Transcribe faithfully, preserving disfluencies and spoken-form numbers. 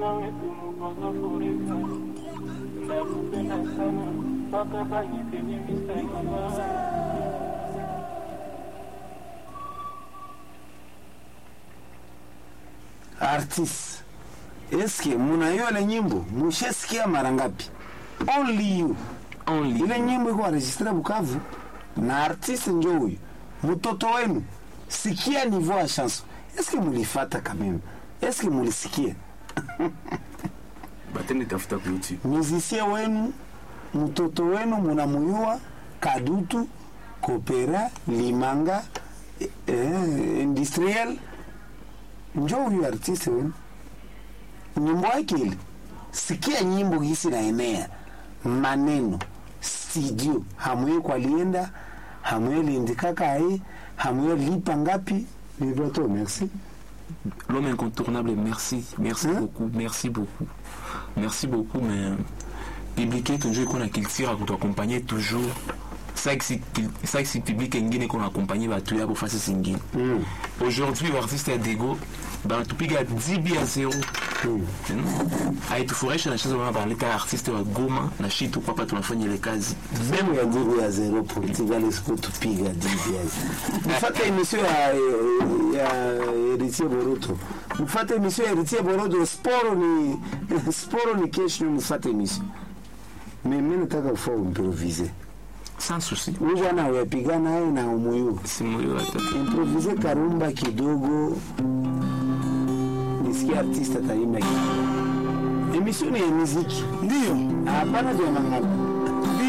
Artist, eske munayo ile nyimbo mushesikia mara ngapi? Only you. Only. Ile nyimbo iko registre Bukavu na artist ndio huyu. Mtoto wenu sikia niveau ya chanson. Eske mulifata quand même? Eske mulisikia? Bateni tafuta ku YouTube. Musicien wenu, mtoto wenu munamuyua Kadutu, Kopera, Limanga, eh, Industriel. Njoo huyu artist wenu. Nyimbo yake ile. Sikia nyimbo hisi na enea. Maneno, studio, hamwe kwa lienda, hamwe liindika kai, hamwe lipa ngapi. Vibrato, merci. L'homme incontournable, merci. Merci hein? beaucoup, merci beaucoup. Merci beaucoup, mais public que je connais qu'il tire à accompagner toujours. Ça que c'est public engine qu'on accompagne va tuer pour faire ce singing. Aujourd'hui, l'artiste est dégo, ben tout pique à dix billes à zéro. Ah, il faut chez la chose on va parler car artiste wa Goma na shit ou papa tu nafanya ile kazi. Même ya dix billes à zéro pour tu vas les sport tout pique à dix billes. Mfate émission ya ya Héritier Boroto. Mfate émission ya Héritier Boroto sport ni sport ni kesho mfate émission. Mais mimi nataka ufanye improviser. Sans souci. Wewe bwana unapigana naye na umuyu. Si moyo hata. Improviser karumba kidogo. Nisikia artista taimba. Emission ya muziki. Ndio. Hapana vya mangala.